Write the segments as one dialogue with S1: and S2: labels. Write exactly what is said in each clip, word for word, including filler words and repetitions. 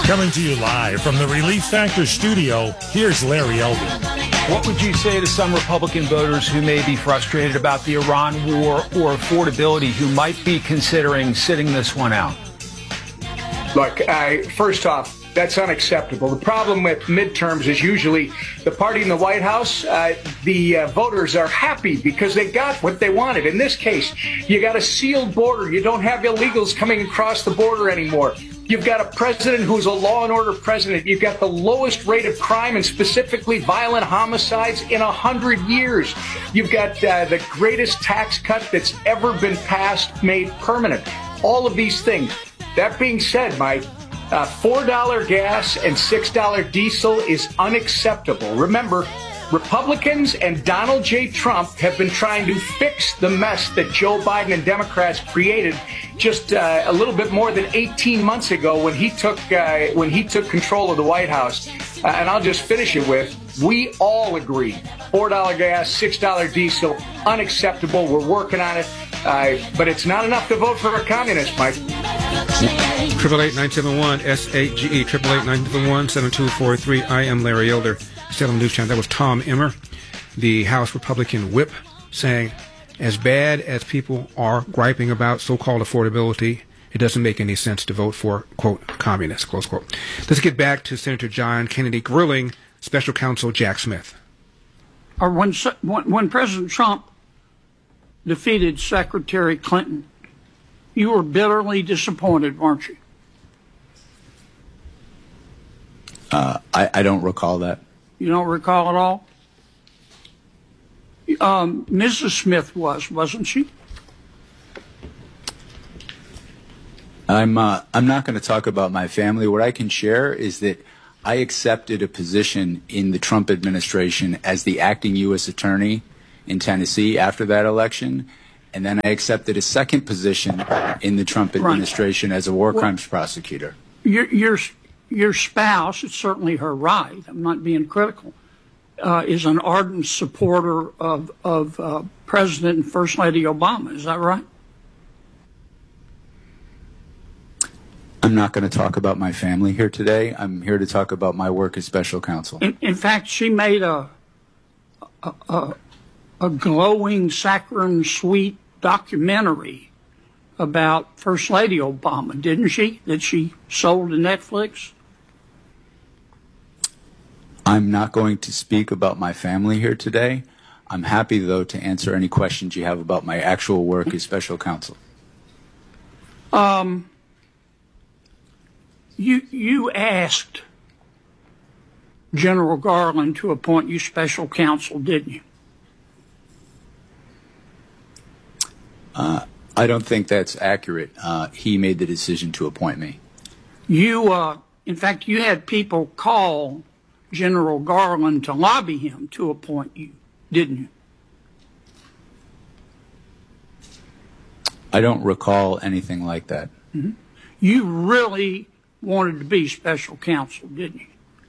S1: Coming to you live from the Relief Factor studio, here's Larry Elder.
S2: What would you say to some Republican voters who may be frustrated about the Iran war or affordability who might be considering sitting this one out?
S3: Look, I, first off, that's unacceptable. The problem with midterms is usually the party in the White House, uh, the uh, voters are happy because they got what they wanted. In this case, you got a sealed border. You don't have illegals coming across the border anymore. You've got a president who's a law and order president. You've got the lowest rate of crime and specifically violent homicides in a hundred years. You've got uh, the greatest tax cut that's ever been passed, made permanent. All of these things. That being said, Mike, uh, four dollar gas and six dollar diesel is unacceptable. Remember, Republicans and Donald J. Trump have been trying to fix the mess that Joe Biden and Democrats created just uh, a little bit more than eighteen months ago when he took uh, when he took control of the White House. Uh, and I'll just finish it with, we all agree, four dollar gas, six dollar diesel, unacceptable. We're working on it. Uh, but it's not enough to vote for a communist, Mike.
S4: Triple eight nine seven one S A G E triple eight nine seven one seven two four three. I am Larry Elder. Salem News Channel. That was Tom Emmer, the House Republican whip, saying, as bad as people are griping about so-called affordability, it doesn't make any sense to vote for, quote, communists, close quote. Let's get back to Senator John Kennedy grilling Special Counsel Jack Smith.
S5: Or when, when President Trump defeated Secretary Clinton, you were bitterly disappointed, weren't you?
S6: Uh, I, I don't recall that.
S5: You don't recall at all? Um, Missus Smith was, wasn't she?
S6: I'm uh, I'm not going to talk about my family. What I can share is that I accepted a position in the Trump administration as the acting U S attorney in Tennessee after that election, and then I accepted a second position in the Trump administration right. as a war well, crimes prosecutor.
S5: Your, your, your spouse, it's certainly her right, I'm not being critical, uh, is an ardent supporter of, of uh, President and First Lady Obama. Is that right?
S6: I'm not going to talk about my family here today. I'm here to talk about my work as special counsel.
S5: In, in fact, she made a, a, a, a glowing, saccharine, sweet documentary about First Lady Obama, didn't she? That she sold to Netflix?
S6: I'm not going to speak about my family here today. I'm happy, though, to answer any questions you have about my actual work as special counsel.
S5: Um... You you asked General Garland to appoint you special counsel, didn't you?
S6: Uh, I don't think that's accurate. Uh, he made the decision to appoint me.
S5: You, uh, in fact, you had people call General Garland to lobby him to appoint you, didn't you?
S6: I don't recall anything like that.
S5: Mm-hmm. You really wanted to be special counsel, didn't you?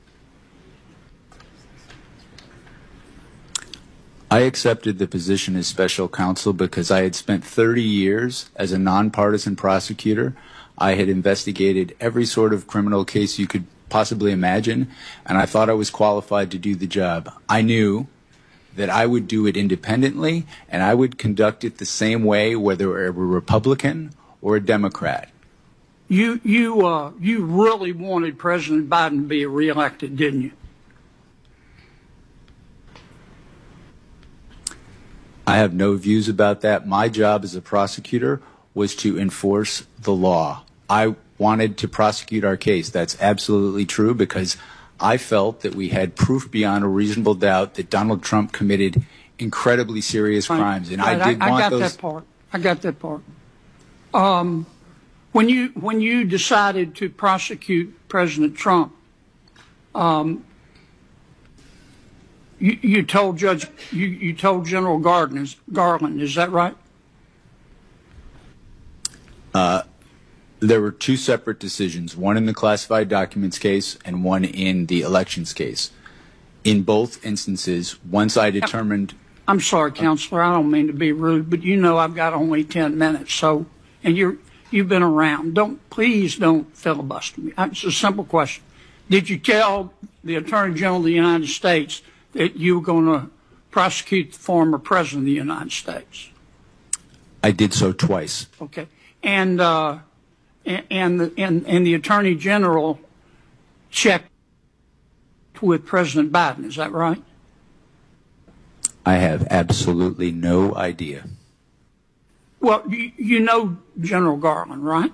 S6: I accepted the position as special counsel because I had spent thirty years as a nonpartisan prosecutor. I had investigated every sort of criminal case you could possibly imagine, and I thought I was qualified to do the job. I knew that I would do it independently, and I would conduct it the same way whether I were a Republican or a Democrat.
S5: You you uh, you really wanted President Biden to be reelected, didn't you?
S6: I have no views about that. My job as a prosecutor was to enforce the law. I wanted to prosecute our case. That's absolutely true because I felt that we had proof beyond a reasonable doubt that Donald Trump committed incredibly serious
S5: right.
S6: crimes, and
S5: right.
S6: I did
S5: I,
S6: want
S5: I got
S6: those.
S5: that part. I got that part. Um. When you when you decided to prosecute President Trump, um, you, you told Judge you, you told General Garland, Garland, is that right?
S6: Uh, there were two separate decisions: one in the classified documents case and one in the elections case. In both instances, once I determined,
S5: I'm sorry, Counselor, I don't mean to be rude, but you know I've got only ten minutes, so and you're. You've been around. Don't, please don't filibuster me. It's a simple question. Did you tell the Attorney General of the United States that you were going to prosecute the former President of the United States?
S6: I did so twice.
S5: Okay. And, uh, and, the, and, and the Attorney General checked with President Biden. Is that right?
S6: I have absolutely no idea.
S5: Well, you, you know General Garland, right?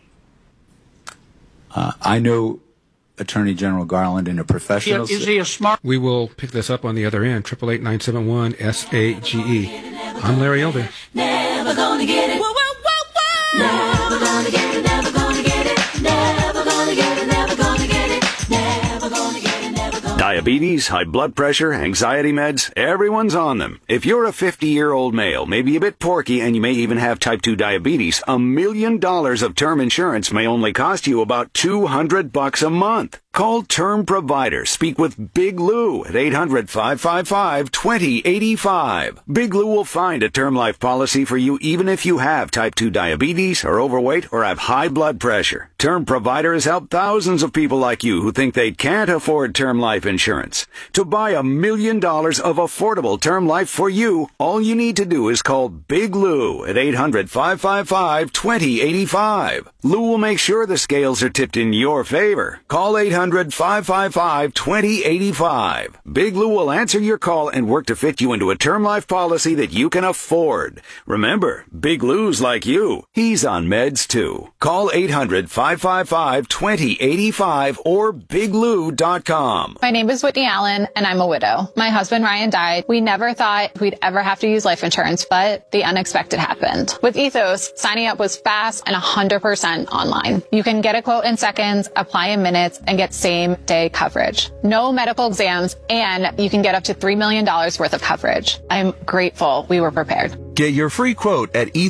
S6: Uh, I know Attorney General Garland in a professional...
S5: Is, is he a smart...
S4: We will pick this up on the other end. eight eight eight, nine seven one, S A G E. I'm Larry Elder.
S7: Never gonna get it. Whoa, whoa, whoa, whoa. Never gonna get it, never gonna get it. Never gonna get it, never gonna get it. Never gonna get it, never gonna...
S8: Diabetes, high blood pressure, anxiety meds, everyone's on them. If you're a fifty-year-old male, maybe a bit porky, and you may even have type two diabetes, a million dollars of term insurance may only cost you about two hundred bucks a month. Call Term Provider. Speak with Big Lou at eight hundred, five five five, two zero eight five. Big Lou will find a term life policy for you even if you have type two diabetes, are overweight, or have high blood pressure. Term Provider has helped thousands of people like you who think they can't afford term life insurance. To buy a million dollars of affordable term life for you, all you need to do is call Big Lou at eight hundred, five five five, two zero eight five. Lou will make sure the scales are tipped in your favor. Call eight hundred, five five five, two zero eight five. Big Lou will answer your call and work to fit you into a term life policy that you can afford. Remember, Big Lou's like you. He's on meds too. Call eight hundred, five five five, two zero eight five or big lou dot com.
S9: My name is Whitney Allen, and I'm a widow. My husband Ryan died. We never thought we'd ever have to use life insurance, but the unexpected happened. With Ethos, signing up was fast and one hundred percent online. You can get a quote in seconds, apply in minutes, and get same-day coverage. No medical exams, and you can get up to three million dollars worth of coverage. I'm grateful we were prepared.
S10: Get your free quote at